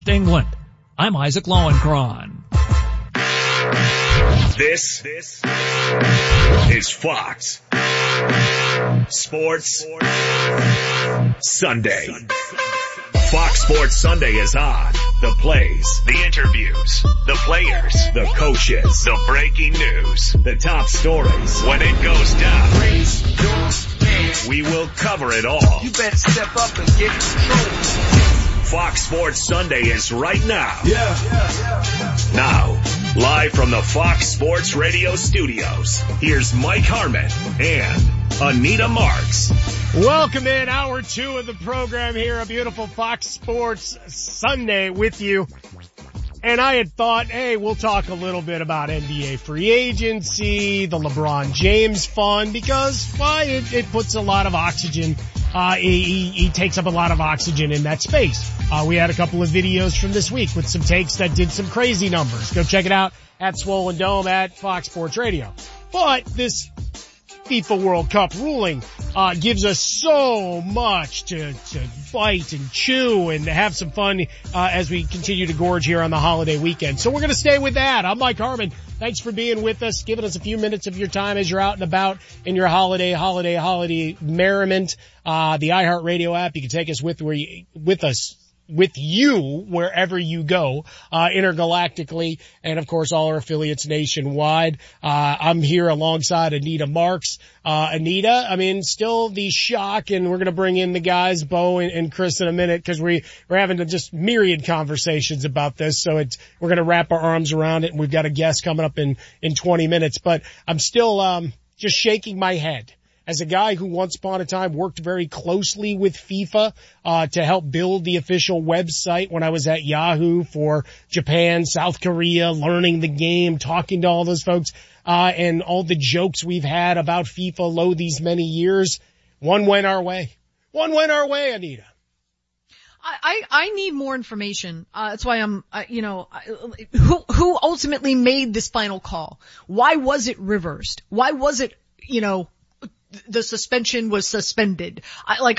England. I'm Isaac Lowenkron. This is Fox Sports Sunday. Fox Sports Sunday is on. The plays, the interviews, the players, the coaches, the breaking news, the top stories. When it goes down, we will cover it all. You better step up and get control. Fox Sports Sunday is right now. Now, live from the Fox Sports Radio studios, here's Mike Harmon and Anita Marks. Welcome in hour 2 of the program here, a beautiful Fox Sports Sunday with you. And I had thought, hey, we'll talk a little bit about NBA free agency, the LeBron James fund, because, well, it puts a lot of oxygen. He takes up a lot of oxygen in that space. We had a couple of videos from this week with some takes that did some crazy numbers. Go check it out at Swollen Dome at Fox Sports Radio. But this FIFA World Cup ruling gives us so much to bite and chew and have some fun as we continue to gorge here on the holiday weekend. So we're going to stay with that. I'm Mike Harmon. Thanks for being with us, giving us a few minutes of your time as you're out and about in your holiday merriment. The iHeartRadio app, you can take us with you wherever you go, intergalactically, and of course all our affiliates nationwide. I'm here alongside Anita Marks. Anita, I mean, still the shock, and we're going to bring in the guys, Bo and Chris, in a minute, because we're having just myriad conversations about this, so we're going to wrap our arms around it, and we've got a guest coming up in 20 minutes, but I'm still just shaking my head. As a guy who once upon a time worked very closely with FIFA to help build the official website when I was at Yahoo for Japan, South Korea, learning the game, talking to all those folks, and all the jokes we've had about FIFA lo these many years, one went our way. One went our way, Anita. I need more information. That's why I'm, who ultimately made this final call? Why was it reversed? Why was it, the suspension was suspended? I'm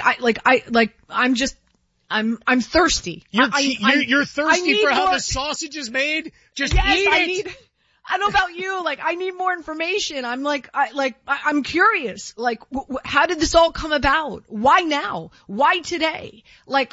thirsty. You're thirsty for how the sausage is made? Just yes, eat it. I don't know about you. I need more information. I'm curious. How did this all come about? Why now? Why today?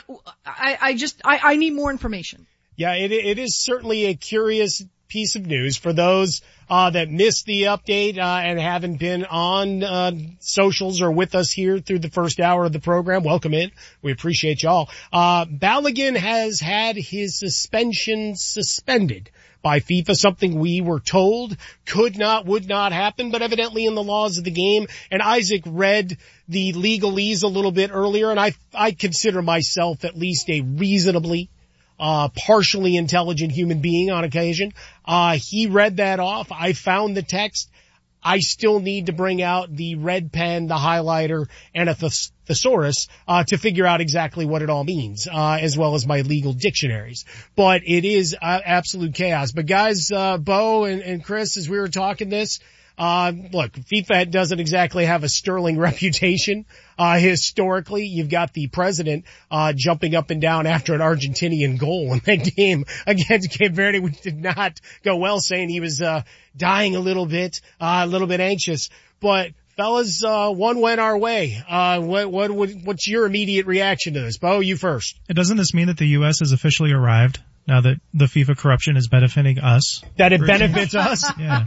I need more information. Yeah, it is certainly a curious piece of news for those that missed the update and haven't been on socials or with us here through the first hour of the program. Welcome in. We appreciate y'all. Balogun has had his suspension suspended by FIFA, something we were told would not happen, but evidently in the laws of the game. And Isaac read the legalese a little bit earlier, and I consider myself at least a reasonably partially intelligent human being on occasion. He read that off. I found the text. I still need to bring out the red pen, the highlighter, and a thesaurus to figure out exactly what it all means, as well as my legal dictionaries. But it is absolute chaos. But guys, Bo and Chris, as we were talking this, look, FIFA doesn't exactly have a sterling reputation. Historically, you've got the president, jumping up and down after an Argentinian goal in that game against Cape Verde, which did not go well, saying he was, dying a little bit anxious. But fellas, one went our way. What's your immediate reaction to this? Bo, you first. Doesn't this mean that the U.S. has officially arrived? Now that the FIFA corruption is benefiting us. That it benefits us? Yeah.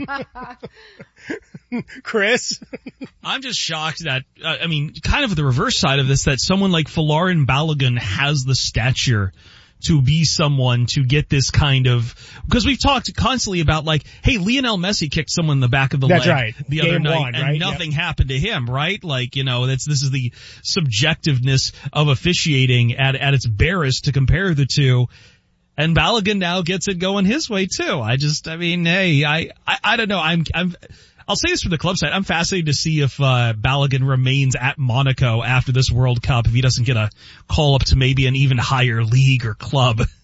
Chris? I'm just shocked that, kind of the reverse side of this, that someone like Folarin Balogun has the stature to be someone to get this kind of, because we've talked constantly about hey, Lionel Messi kicked someone in the back of the leg the other night and nothing happened to him, right? This is the subjectiveness of officiating at its barest to compare the two. And Balogun now gets it going his way too. I don't know. I'll say this from the club side. I'm fascinated to see if Balogun remains at Monaco after this World Cup, if he doesn't get a call up to maybe an even higher league or club.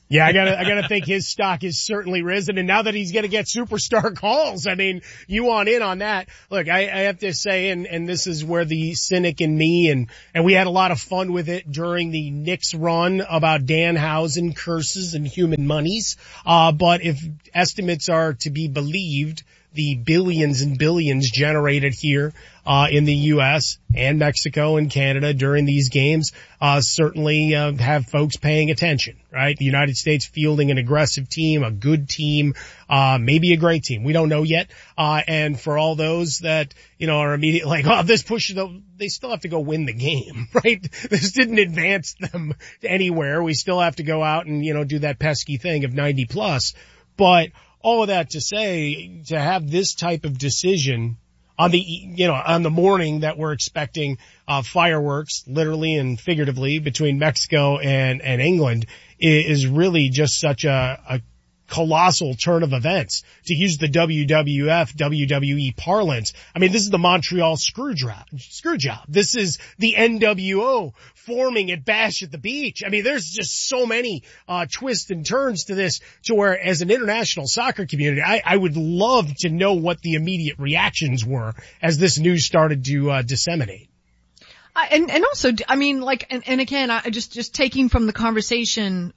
Yeah, I gotta think his stock has certainly risen, and now that he's gonna get superstar calls, I mean, you want in on that. Look, I have to say, and this is where the cynic in me, and we had a lot of fun with it during the Knicks run about Danhausen curses and human monies. But if estimates are to be believed, the billions and billions generated here in the U.S. and Mexico and Canada during these games certainly have folks paying attention, right? The United States fielding an aggressive team, a good team, maybe a great team. We don't know yet. And for all those that, are immediately like, oh, this pushes they still have to go win the game, right? This didn't advance them anywhere. We still have to go out and, do that pesky thing of 90 plus. But all of that to say, to have this type of decision on the morning that we're expecting, fireworks, literally and figuratively, between Mexico and England is really just such a colossal turn of events. To use the WWF, WWE parlance, I mean, this is the Montreal screw job. This is the NWO forming at Bash at the Beach. I mean, there's just so many twists and turns to this, to where, as an international soccer community, I would love to know what the immediate reactions were as this news started to disseminate. And also, I mean, like, and again, I just taking from the conversation,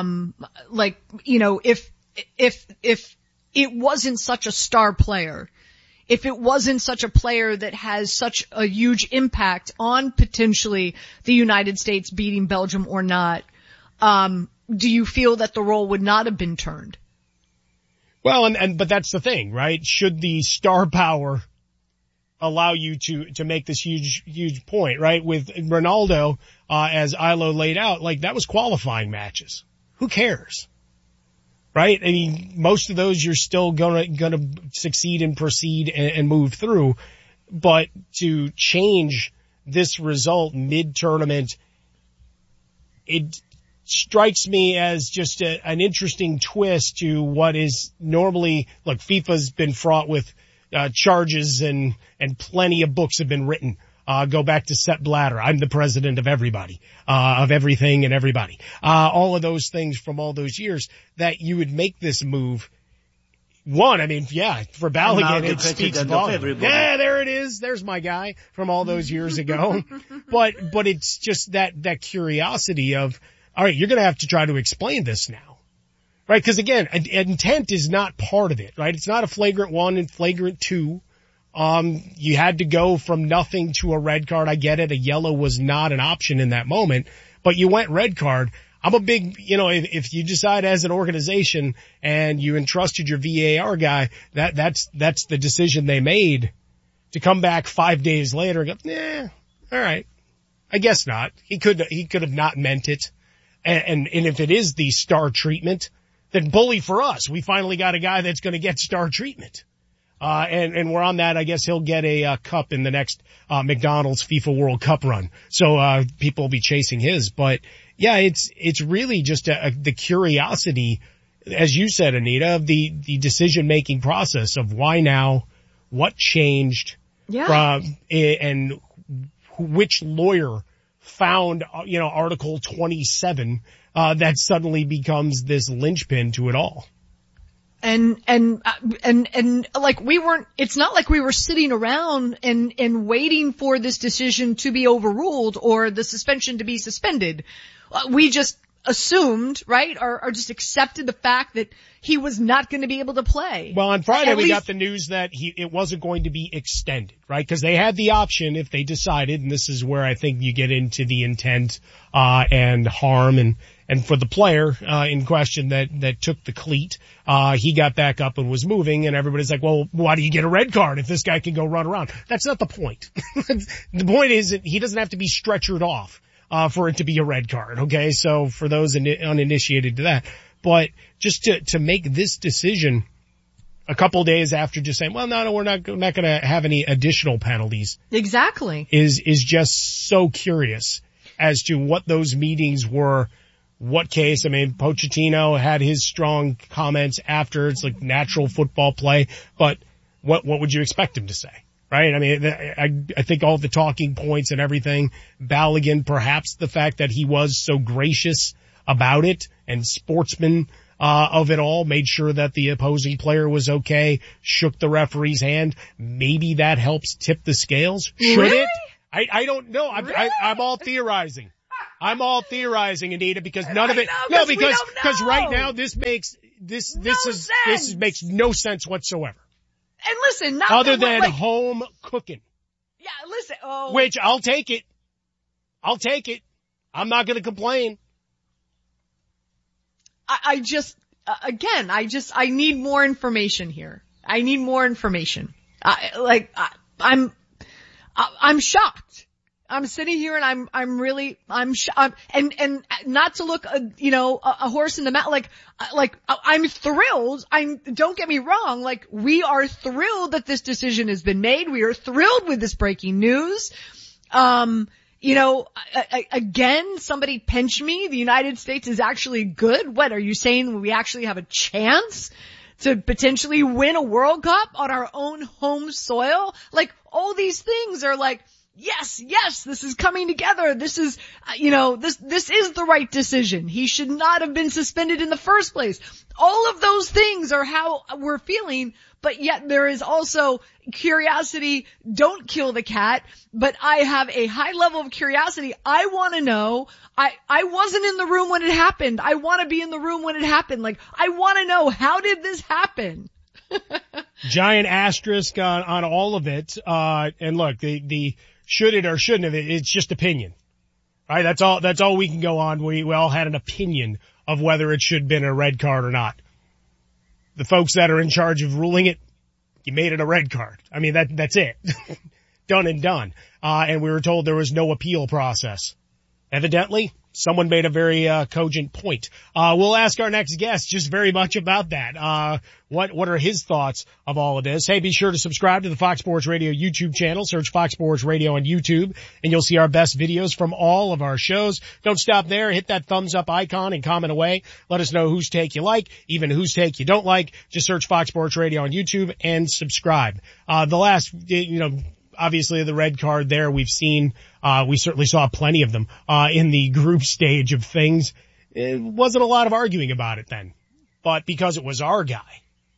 if it wasn't such a star player, if it wasn't such a player that has such a huge impact on potentially the United States beating Belgium or not, do you feel that the role would not have been turned? Well, but that's the thing, right? Should the star power allow you to make this huge point, right? With Ronaldo, as Ilo laid out, like, that was qualifying matches. Who cares? Right? I mean, most of those you're still gonna succeed and proceed and move through. But to change this result mid-tournament, it strikes me as just an interesting twist to what is normally, look, FIFA's been fraught with charges and plenty of books have been written. Go back to Sepp Blatter. I'm the president of everybody, of everything and everybody. All of those things from all those years, that you would make this move. One, I mean, yeah, for Balogun, it speaks volumes. Yeah, there it is. There's my guy from all those years ago. But it's just that curiosity of, all right, you're going to have to try to explain this now. Right? Because again, intent is not part of it, right? It's not a flagrant 1 and flagrant 2. You had to go from nothing to a red card. I get it. A yellow was not an option in that moment, but you went red card. I'm a big, if you decide as an organization and you entrusted your VAR guy, that's the decision they made. To come back 5 days later and go, all right. I guess not. He could have not meant it. And if it is the star treatment, then bully for us. We finally got a guy that's going to get star treatment. And we're on that. I guess he'll get a cup in the next McDonald's FIFA World Cup run. So people will be chasing his. But yeah, it's really just the curiosity, as you said, Anita, of the decision making process of why now, what changed, and which lawyer found Article 27 that suddenly becomes this linchpin to it all. And like it's not like we were sitting around and waiting for this decision to be overruled or the suspension to be suspended. We just assumed, right, or just accepted the fact that he was not going to be able to play. Well, on Friday we got the news that it wasn't going to be extended, right? Because they had the option if they decided, and this is where I think you get into the intent, and harm and for the player, in question that took the cleat, he got back up and was moving, and everybody's like, well, why do you get a red card if this guy can go run around? That's not the point. The point is that he doesn't have to be stretchered off, for it to be a red card, okay? So for those uninitiated to that. But just to make this decision a couple days after just saying, well, no, we're not going to have any additional penalties. Exactly. Is just so curious as to what those meetings were. What case? I mean, Pochettino had his strong comments after. It's like natural football play, but what would you expect him to say? Right? I mean, I think all the talking points and everything, Balogun, perhaps the fact that he was so gracious, about it and sportsman of it all, made sure that the opposing player was okay, shook the referee's hand. Maybe that helps tip the scales. Should Really? it? I don't know. Really? I'm all theorizing. Anita, because none of it. know, No, 'cause we don't because right know. now this makes sense. makes no sense whatsoever. And listen, not Other that we're, than like, home cooking, yeah, listen. Oh, which I'll take it. I'm not going to complain. I just, again, I need more information here. I need more information. I'm shocked. I'm sitting here and I'm shocked. And not to look, a horse in the mouth, I'm thrilled. Don't get me wrong. Like, we are thrilled that this decision has been made. We are thrilled with this breaking news. Again, somebody pinch me. The United States is actually good. What are you saying? We actually have a chance to potentially win a World Cup on our own home soil? Like, all these things are like, yes, this is coming together. This is, this is the right decision. He should not have been suspended in the first place. All of those things are how we're feeling, but yet there is also curiosity. Don't kill the cat, but I have a high level of curiosity. I want to know. I wasn't in the room when it happened. I want to be in the room when it happened. Like, I want to know, how did this happen? Giant asterisk on all of it. And look, the should it or shouldn't have it, it's just opinion. Right? That's all we can go on. We all had an opinion of whether it should have been a red card or not. The folks that are in charge of ruling it, you made it a red card. I mean, that's it. Done and done. And we were told there was no appeal process. Evidently, someone made a very cogent point. We'll ask our next guest just very much about that. What are his thoughts of all of this? Hey, be sure to subscribe to the Fox Sports Radio YouTube channel. Search Fox Sports Radio on YouTube, and you'll see our best videos from all of our shows. Don't stop there. Hit that thumbs up icon and comment away. Let us know whose take you like, even whose take you don't like. Just search Fox Sports Radio on YouTube and subscribe. The last, obviously the red card there we've seen, we certainly saw plenty of them, in the group stage of things. It wasn't a lot of arguing about it then, but because it was our guy,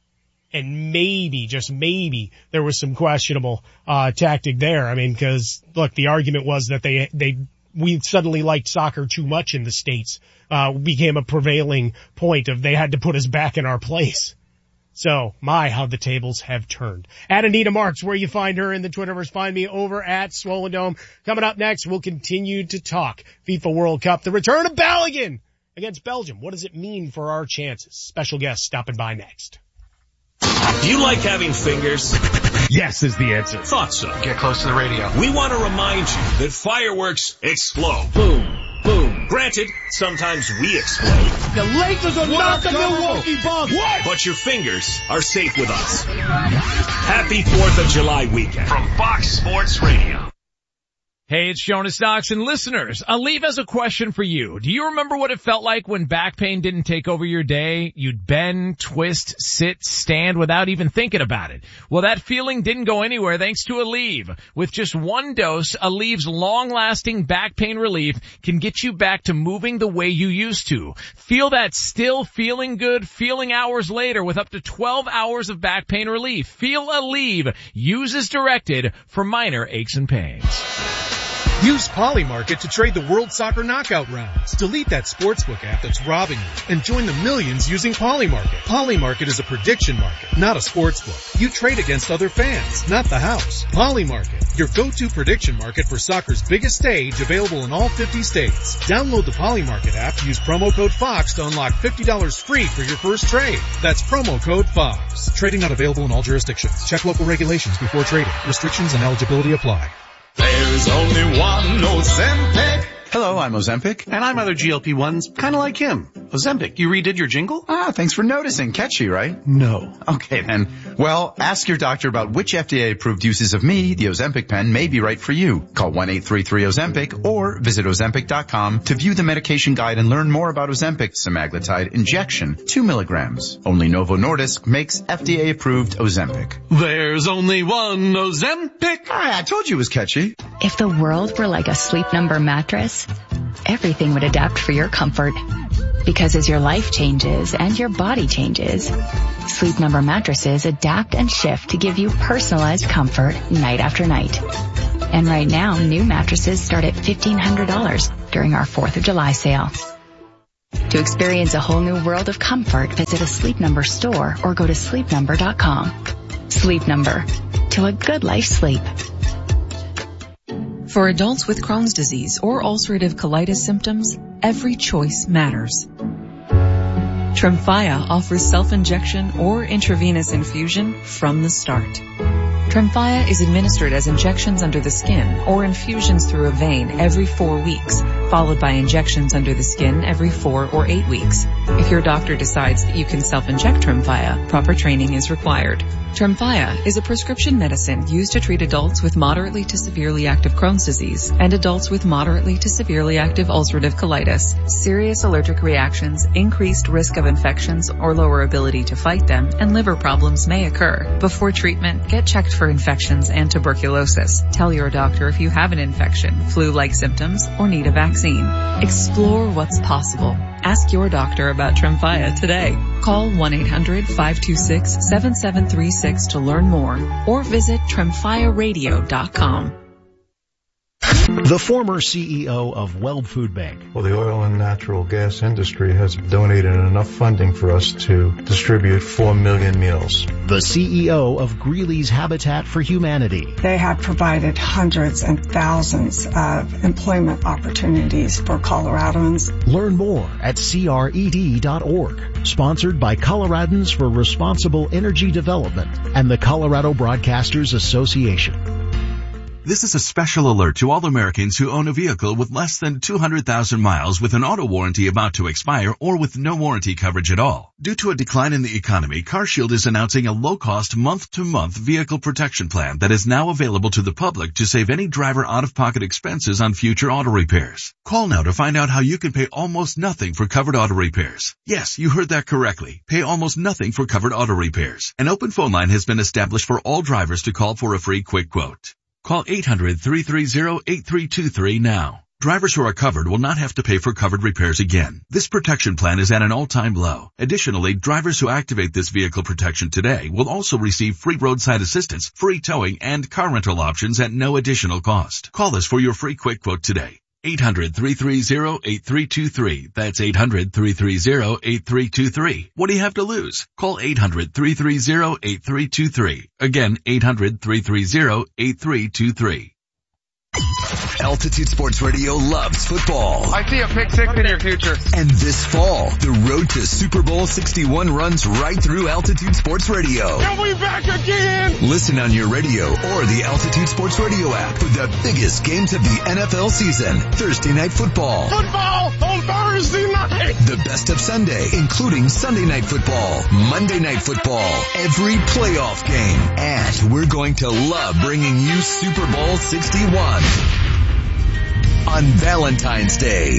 and maybe, just maybe, there was some questionable, tactic there. I mean, cause look, the argument was that we suddenly liked soccer too much in the States, became a prevailing point of they had to put us back in our place. So, how the tables have turned. At Anita Marks, where you find her in the Twitterverse, find me over at Swollen Dome. Coming up next, we'll continue to talk FIFA World Cup, the return of Balogun against Belgium. What does it mean for our chances? Special guest stopping by next. Do you like having fingers? Yes is the answer. Thought so. Get close to the radio. We want to remind you that fireworks explode. Boom. Boom. Granted, sometimes we explode. The Lakers are not the Milwaukee Bucks. What? But your fingers are safe with us. Happy 4th of July weekend from Fox Sports Radio. Hey, it's Jonas Knox, and listeners, Aleve has a question for you. Do you remember what it felt like when back pain didn't take over your day? You'd bend, twist, sit, stand without even thinking about it. Well, that feeling didn't go anywhere thanks to Aleve. With just one dose, Aleve's long-lasting back pain relief can get you back to moving the way you used to. Feel that still feeling good feeling hours later with up to 12 hours of back pain relief. Feel Aleve. Use as directed for minor aches and pains. Use Polymarket to trade the World Soccer Knockout rounds. Delete that sportsbook app that's robbing you and join the millions using Polymarket. Polymarket is a prediction market, not a sportsbook. You trade against other fans, not the house. Polymarket, your go-to prediction market for soccer's biggest stage, available in all 50 states. Download the Polymarket app, use promo code FOX to unlock $50 free for your first trade. That's promo code FOX. Trading not available in all jurisdictions. Check local regulations before trading. Restrictions and eligibility apply. There's only one Ozempic. Hello, I'm Ozempic. And I'm other GLP-1s, kind of like him. Ozempic, you redid your jingle? Thanks for noticing. Catchy, right? No. Okay then. Well, ask your doctor about which FDA-approved uses of me, the Ozempic pen, may be right for you. Call 1-833-OZEMPIC or visit Ozempic.com to view the medication guide and learn more about Ozempic semaglutide injection, 2 milligrams. Only Novo Nordisk makes FDA-approved Ozempic. There's only one Ozempic. I told you it was catchy. If the world were like a Sleep Number mattress, everything would adapt for your comfort. Because as your life changes and your body changes, Sleep Number mattresses adapt and shift to give you personalized comfort night after night. And right now, new mattresses start at $1,500 during our 4th of July sale. To experience a whole new world of comfort, visit a Sleep Number store or go to sleepnumber.com. Sleep Number. To a good life sleep. For adults with Crohn's disease or ulcerative colitis symptoms, every choice matters. Tremfya offers self-injection or intravenous infusion from the start. Tremfya is administered as injections under the skin or infusions through a vein every 4 weeks, followed by injections under the skin every 4 or 8 weeks. If your doctor decides that you can self-inject Tremfya, proper training is required. Tremfya is a prescription medicine used to treat adults with moderately to severely active Crohn's disease and adults with moderately to severely active ulcerative colitis. Serious allergic reactions, increased risk of infections or lower ability to fight them, and liver problems may occur. Before treatment, get checked for infections and tuberculosis. Tell your doctor if you have an infection, flu-like symptoms, or need a vaccine. Explore what's possible. Ask your doctor about Tremfya today. Call 1-800-526-7736 to learn more or visit tremfyaradio.com. The former CEO of Weld Food Bank. Well, the oil and natural gas industry has donated enough funding for us to distribute 4 million meals. The CEO of Greeley's Habitat for Humanity. They have provided hundreds and thousands of employment opportunities for Coloradans. Learn more at cred.org. Sponsored by Coloradans for Responsible Energy Development and the Colorado Broadcasters Association. This is a special alert to all Americans who own a vehicle with less than 200,000 miles with an auto warranty about to expire or with no warranty coverage at all. Due to a decline in the economy, CarShield is announcing a low-cost month-to-month vehicle protection plan that is now available to the public to save any driver out-of-pocket expenses on future auto repairs. Call now to find out how you can pay almost nothing for covered auto repairs. Yes, you heard that correctly. Pay almost nothing for covered auto repairs. An open phone line has been established for all drivers to call for a free quick quote. Call 800-330-8323 now. Drivers who are covered will not have to pay for covered repairs again. This protection plan is at an all-time low. Additionally, drivers who activate this vehicle protection today will also receive free roadside assistance, free towing, and car rental options at no additional cost. Call us for your free quick quote today. 800-330-8323. That's 800-330-8323. What do you have to lose? Call 800-330-8323. Again, 800-330-8323. Altitude Sports Radio loves football. I see a pick six in your future. And this fall, the road to Super Bowl 61 runs right through Altitude Sports Radio. And we back again! Listen on your radio or the Altitude Sports Radio app for the biggest games of the NFL season. Thursday Night Football. Football on Thursday night! The best of Sunday, including Sunday Night Football, Monday Night Football, every playoff game. And we're going to love bringing you Super Bowl 61. On Valentine's Day.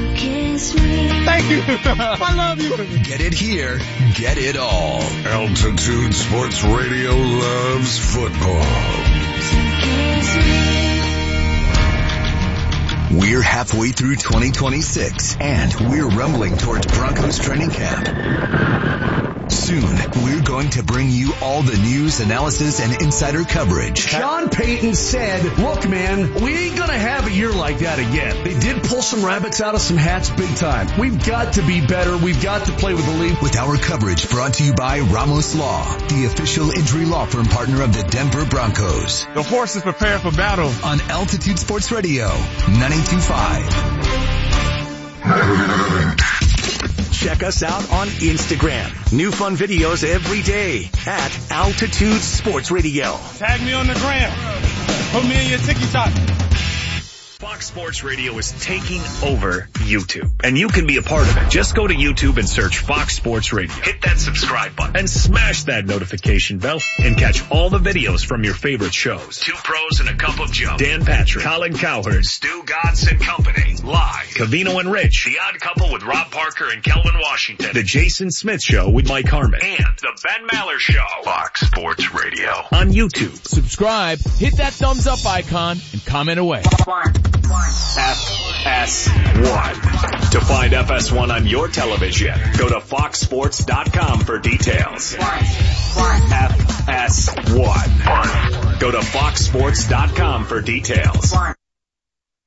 Thank you. I love you. Get it here. Get it all. Altitude Sports Radio loves football. We're halfway through 2026, and we're rumbling towards Broncos training camp. Soon, we're going to bring you all the news, analysis, and insider coverage. Sean Payton said, look, man, we ain't going to have a year like that again. They did pull some rabbits out of some hats big time. We've got to be better. We've got to play with the league. With our coverage brought to you by Ramos Law, the official injury law firm partner of the Denver Broncos. The horses prepare for battle. On Altitude Sports Radio, 92.5. Check us out on Instagram. New fun videos every day at Altitude Sports Radio. Tag me on the gram. Put me in your TikTok. Fox Sports Radio is taking over YouTube, and you can be a part of it. Just go to YouTube and search Fox Sports Radio. Hit that subscribe button and smash that notification bell and catch all the videos from your favorite shows. Two Pros and a Cup of Joe, Dan Patrick, Colin Cowherd, Stu Godson Company, live. Covino and Rich, The Odd Couple with Rob Parker and Kelvin Washington, The Jason Smith Show with Mike Harmon, and The Ben Maller Show. Fox Sports Radio on YouTube. Subscribe, hit that thumbs up icon, and comment away. FS1. To find FS1 on your television, go to foxsports.com for details. FS1. Go to foxsports.com for details.